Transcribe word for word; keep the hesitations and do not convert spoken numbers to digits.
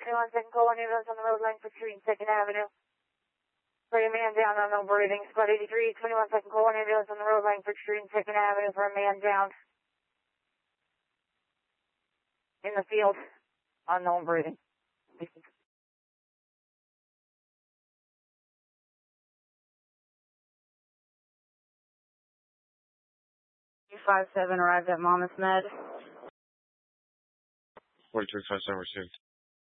twenty-one second call, one ambulance on the road line for Street and second Avenue. For a man down on no breathing. Squad eighty-three, twenty-one second call, one ambulance on the road line for Street and second Avenue for a man down. In the field. Unknown breathing. five seven arrived at Monmouth Med. forty-three five seven received.